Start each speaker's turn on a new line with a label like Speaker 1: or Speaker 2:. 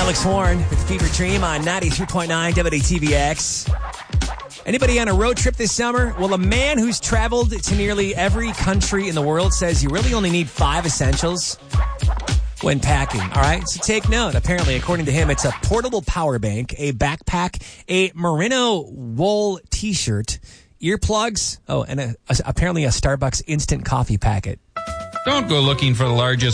Speaker 1: Alex Warren with Fever Dream on 93.9 WATVX. Anybody on a road trip this summer? Well, a man who's traveled to nearly every country in the world says you really only need 5 essentials when packing. All right, so take note. Apparently, according to him, it's a portable power bank, a backpack, a merino wool t-shirt, earplugs, and apparently a Starbucks instant coffee packet.
Speaker 2: Don't go looking for the largest